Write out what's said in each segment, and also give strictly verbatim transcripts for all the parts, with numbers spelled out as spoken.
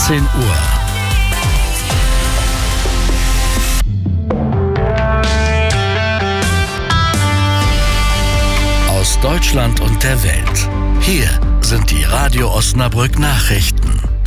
achtzehn Uhr. Aus Deutschland und der Welt. Hier sind die Radio Osnabrück Nachrichten.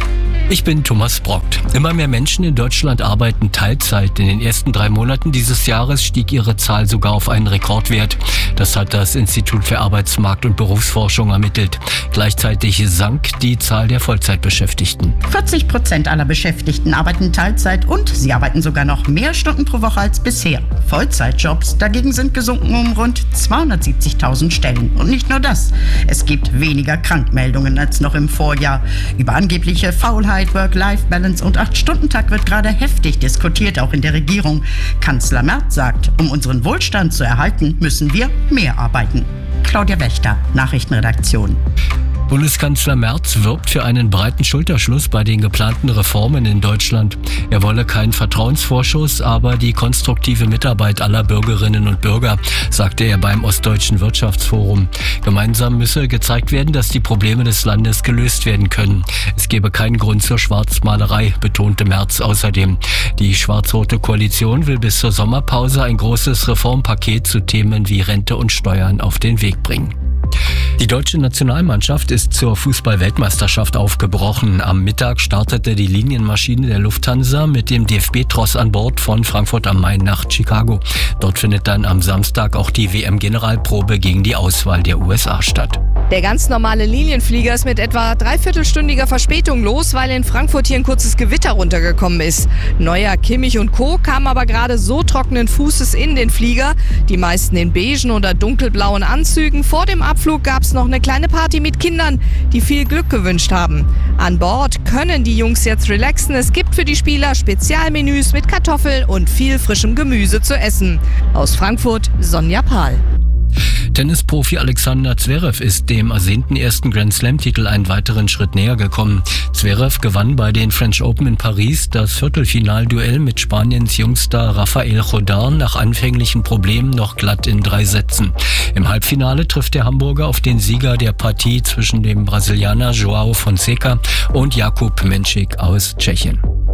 Ich bin Thomas Brockt. Immer mehr Menschen in Deutschland arbeiten Teilzeit. In den ersten drei Monaten dieses Jahres stieg ihre Zahl sogar auf einen Rekordwert. Das hat das Institut für Arbeitsmarkt- und Berufsforschung ermittelt. Gleichzeitig sank die Zahl der Vollzeitbeschäftigten. vierzig Prozent aller Beschäftigten arbeiten Teilzeit und sie arbeiten sogar noch mehr Stunden pro Woche als bisher. Vollzeitjobs dagegen sind gesunken um rund zweihundertsiebzigtausend Stellen. Und nicht nur das. Es gibt weniger Krankmeldungen als noch im Vorjahr. Über angebliche Faulheit, Work-Life-Balance und acht-Stunden-Tag wird gerade heftig diskutiert, auch in der Regierung. Kanzler Merz sagt, um unseren Wohlstand zu erhalten, müssen wir mehr arbeiten. Claudia Wächter, Nachrichtenredaktion. Bundeskanzler Merz wirbt für einen breiten Schulterschluss bei den geplanten Reformen in Deutschland. Er wolle keinen Vertrauensvorschuss, aber die konstruktive Mitarbeit aller Bürgerinnen und Bürger, sagte er beim Ostdeutschen Wirtschaftsforum. Gemeinsam müsse gezeigt werden, dass die Probleme des Landes gelöst werden können. Es gebe keinen Grund zur Schwarzmalerei, betonte Merz außerdem. Die schwarz-rote Koalition will bis zur Sommerpause ein großes Reformpaket zu Themen wie Rente und Steuern auf den Weg bringen. Die deutsche Nationalmannschaft ist zur Fußball-Weltmeisterschaft aufgebrochen. Am Mittag startete die Linienmaschine der Lufthansa mit dem D F B-Tross an Bord von Frankfurt am Main nach Chicago. Dort findet dann am Samstag auch die W M-Generalprobe gegen die Auswahl der U S A statt. Der ganz normale Linienflieger ist mit etwa dreiviertelstündiger Verspätung los, weil in Frankfurt hier ein kurzes Gewitter runtergekommen ist. Neuer, Kimmich und Co. kamen aber gerade so trockenen Fußes in den Flieger. Die meisten in beigen oder dunkelblauen Anzügen. Vor dem Abflug gab es noch eine kleine Party mit Kindern, die viel Glück gewünscht haben. An Bord können die Jungs jetzt relaxen. Es gibt für die Spieler Spezialmenüs mit Kartoffeln und viel frischem Gemüse zu essen. Aus Frankfurt, Sonja Pahl. Tennisprofi Alexander Zverev ist dem ersehnten ersten Grand-Slam-Titel einen weiteren Schritt näher gekommen. Zverev gewann bei den French Open in Paris das Viertelfinalduell mit Spaniens Jungstar Rafael Jodar nach anfänglichen Problemen noch glatt in drei Sätzen. Im Halbfinale trifft der Hamburger auf den Sieger der Partie zwischen dem Brasilianer João Fonseca und Jakub Menšík aus Tschechien.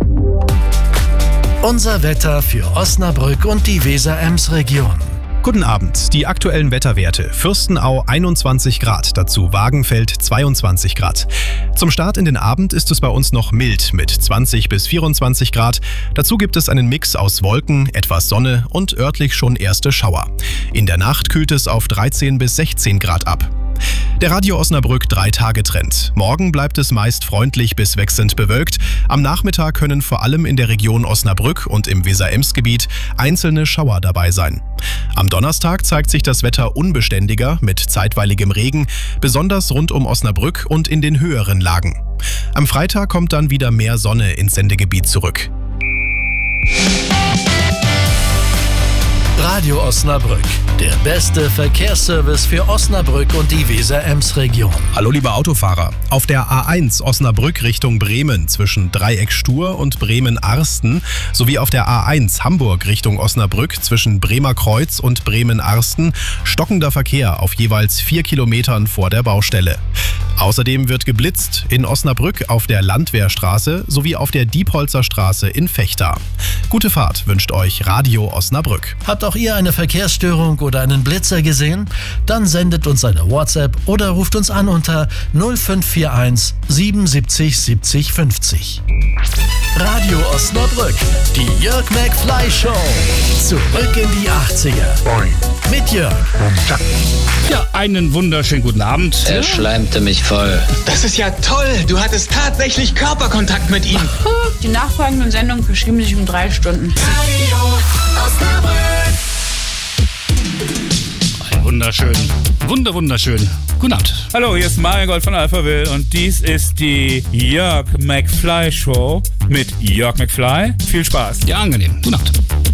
Unser Wetter für Osnabrück und die Weser-Ems-Region. Guten Abend. Die aktuellen Wetterwerte. Fürstenau einundzwanzig Grad, dazu Wagenfeld zweiundzwanzig Grad. Zum Start in den Abend ist es bei uns noch mild mit zwanzig bis vierundzwanzig Grad. Dazu gibt es einen Mix aus Wolken, etwas Sonne und örtlich schon erste Schauer. In der Nacht kühlt es auf dreizehn bis sechzehn Grad ab. Der Radio Osnabrück drei-Tage-Trend. Morgen bleibt es meist freundlich bis wechselnd bewölkt. Am Nachmittag können vor allem in der Region Osnabrück und im Weser-Ems-Gebiet einzelne Schauer dabei sein. Am Donnerstag zeigt sich das Wetter unbeständiger mit zeitweiligem Regen, besonders rund um Osnabrück und in den höheren Lagen. Am Freitag kommt dann wieder mehr Sonne ins Sendegebiet zurück. Radio Osnabrück, der beste Verkehrsservice für Osnabrück und die Weser-Ems-Region. Hallo liebe Autofahrer. Auf der A eins Osnabrück Richtung Bremen zwischen Dreieck Stur und Bremen-Arsten sowie auf der A eins Hamburg Richtung Osnabrück zwischen Bremer Kreuz und Bremen-Arsten stockender Verkehr auf jeweils vier Kilometern vor der Baustelle. Außerdem wird geblitzt in Osnabrück auf der Landwehrstraße sowie auf der Diepholzer Straße in Vechta. Gute Fahrt wünscht euch Radio Osnabrück. Habt auch ihr eine Verkehrsstörung oder einen Blitzer gesehen? Dann sendet uns eine WhatsApp oder ruft uns an unter null fünf vier eins siebenundsiebzig siebzig fünfzig. Radio Osnabrück, die Jörg McFly Show. Zurück in die achtziger. Mit Jörg. Ja, einen wunderschönen guten Abend. Er schleimte mich voll. Das ist ja toll. Du hattest tatsächlich Körperkontakt mit ihm. Die nachfolgenden Sendungen verschieben sich um drei Stunden. Radio Osnabrück. Ein wunderschön, wunder, wunderschön. Guten Abend. Hallo, hier ist Mario Gold von Alphaville und dies ist die Jörg McFly Show mit Jörg McFly. Viel Spaß. Ja, angenehm. Guten Abend.